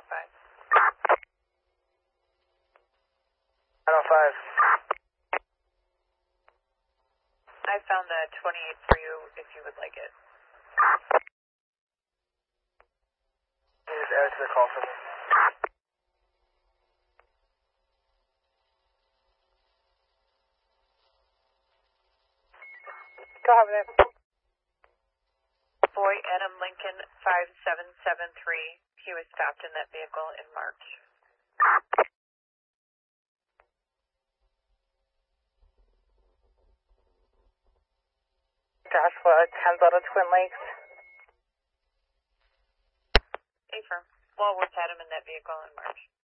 905. 905. I found the 28 for you if you would like it. Can you just add it to the call for me? Go ahead. Boy Adam Lincoln 5773. He was stopped in that vehicle in March. Joshua, 10 Delta Twin Lakes. Affirm. Walworth had him in that vehicle in March.